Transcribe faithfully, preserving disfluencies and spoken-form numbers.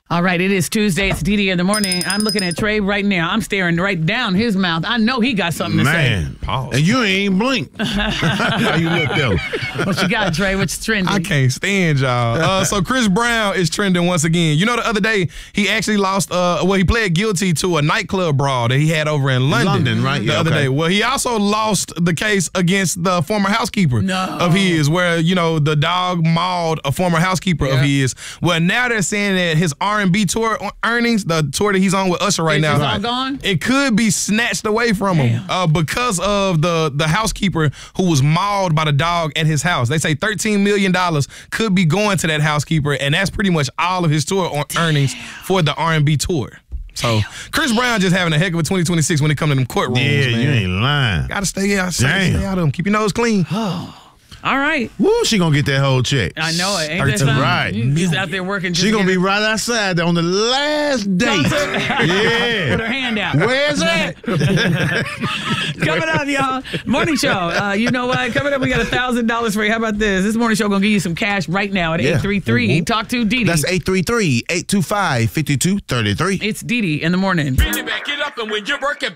All right, it is Tuesday. It's D D in the morning. I'm looking at Trey right now. I'm staring right down his mouth. I know he got something to Man, say. pause. And you ain't blink. How you look though? What you got, Trey? What's trending? I can't stand y'all. Uh, so Chris Brown is trending once again. You know, the other day he actually lost. Uh, well, he pled guilty to a nightclub brawl that he had over in London. London, right? The Yeah, other okay. day. Well, he also lost the case against the former housekeeper No. of his, where you know the dog mauled a former housekeeper Yeah. of his. Well, now they're saying that his R and B tour earnings, the tour that he's on with Usher right Is now, this all gone? it could be snatched away from him uh, because of the the housekeeper who was mauled by the dog at his house. They say thirteen million dollars could be going to that housekeeper, and that's pretty much all of his tour on earnings for the R and B tour. So Chris Brown just having a heck of a twenty twenty-six when it comes to them courtrooms, Yeah, man. you ain't lying. Gotta stay out, stay, Damn. stay out of them. Keep your nose clean. All right. Woo, she gonna get that whole check. I know it. Ain't that thirteen, something? right. You just out there working. Just She gonna to be get right outside on the last date. it- Put her Yeah. hand out. Where's that? Coming up, y'all. Morning show. Uh, you know what? Coming up, we got one thousand dollars for you. How about this? This morning show going to give you some cash right now at Yeah. eight three three. Mhm. Talk to Dee Dee. That's eight three three, eight two five, five two three three. It's Dee Dee in the morning. Bring it back, get up, and when you're working,